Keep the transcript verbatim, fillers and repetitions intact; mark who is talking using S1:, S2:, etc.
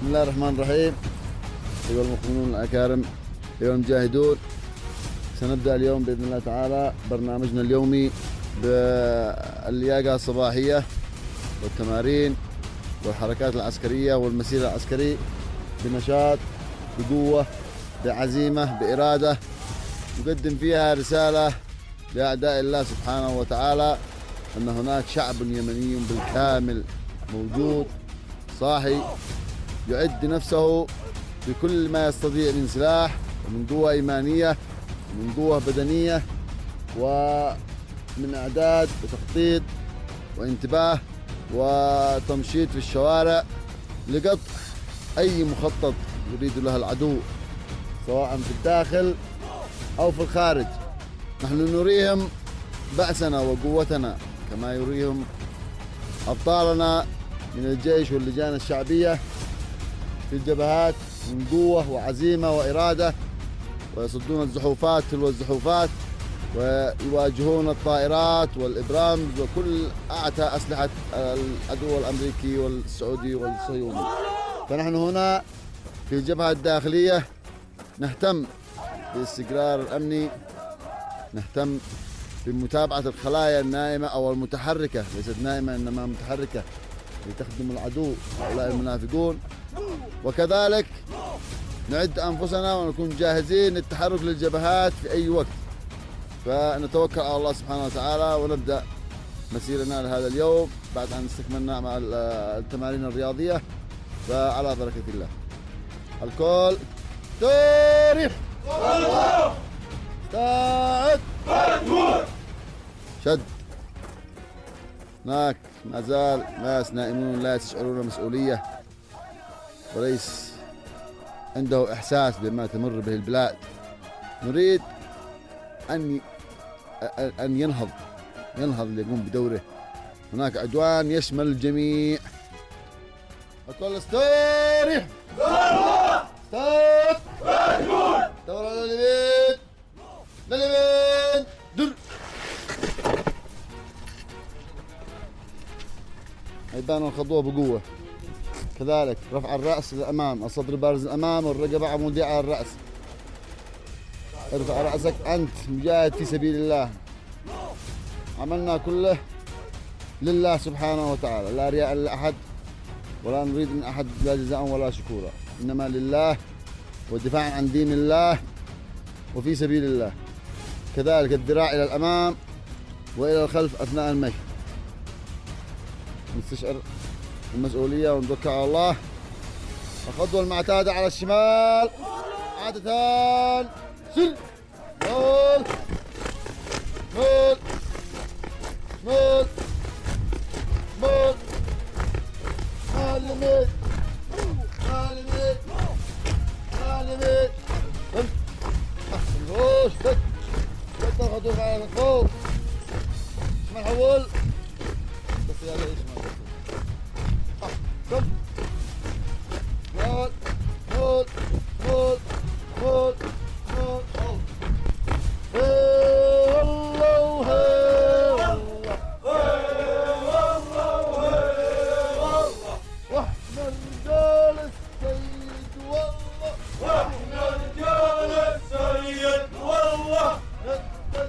S1: بسم الله الرحمن الرحيم. أيها المؤمنون الأكارم، أيها المجاهدون، سنبدأ اليوم بإذن الله تعالى برنامجنا اليومي باللياقة الصباحية والتمارين والحركات العسكرية والمسير العسكري بنشاط، بقوة، بعزيمة، بإرادة، نقدم فيها رسالة لأعداء الله سبحانه وتعالى أن هناك شعب يمني بالكامل موجود صاحي يعد نفسه بكل ما يستطيع من سلاح ومن قوة إيمانية ومن قوة بدنية ومن إعداد وتخطيط وانتباه وتمشيط في الشوارع لقطع أي مخطط يريد له العدو سواء في الداخل أو في الخارج. نحن نريهم بأسنا وقوتنا كما يريهم أبطالنا من الجيش واللجان الشعبية في الجبهات من قوة وعزيمة وإرادة، ويصدون الزحوفات تلو الزحوفات ويواجهون الطائرات والإبرام وكل أعتى أسلحة العدو الأمريكي والسعودي والصهيوني. فنحن هنا في الجبهة الداخلية نهتم بالاستقرار الأمني، نهتم بمتابعة الخلايا النائمة أو المتحركة، ليست نائمة إنما متحركة لتخدم العدو هؤلاء المنافقون، وكذلك نعد أنفسنا ونكون جاهزين للتحرك للجبهات في أي وقت. فنتوكل على الله سبحانه وتعالى ونبدأ مسيرنا لهذا اليوم بعد أن استكملنا مع التمارين الرياضية، فعلى بركة الله. الكل تاريخ استعد شد. هناك ما زال ناس نائمون لا يشعرون مسؤولية وليس عنده إحساس بما تمر به البلاد. نريد أن أن ينهض ينهض ليقوم بدوره. هناك عدوان يشمل الجميع. الكل استريح استريح دور على اليمين لليمين در. يبان الخطوة بقوة. كذلك رفع الرأس للأمام، الصدر بارز الأمام والرقبة عمودية على الرأس. ارفع رأسك، أنت مجاهد في سبيل الله. عملنا كله لله سبحانه وتعالى، لا رياء لأحد ولا نريد من أحد لا جزاء ولا شكورا، إنما لله ودفاعا عن دين الله وفي سبيل الله. كذلك الذراع إلى الأمام وإلى الخلف أثناء المشي. نستشعر المسؤولية ونتوكل على الله. الخطوة المعتادة على الشمال عادة سل مول مول مول مول معلمين معلمين معلمين أحسن روش بك بك الخطوة على الفوق